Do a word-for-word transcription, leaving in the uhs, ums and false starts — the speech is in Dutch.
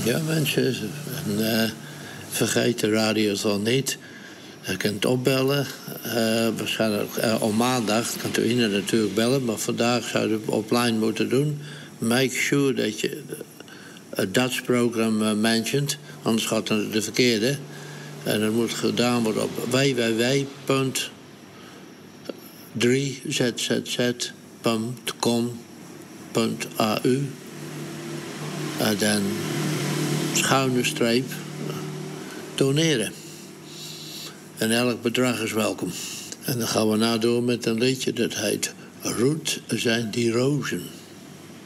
Ja, mensen, en, uh, vergeet de radio's niet. Je kunt opbellen. Uh, waarschijnlijk uh, op maandag kunt u iedereen natuurlijk bellen, maar vandaag zou je het offline moeten doen. Make sure dat je het Dutch program uh, mentioned, anders gaat het de verkeerde. En dat moet gedaan worden op w w w punt drie z z z punt com punt a u. En dan schuine streep doneren. En elk bedrag is welkom. En dan gaan we nou door met een liedje dat heet Roet zijn die rozen.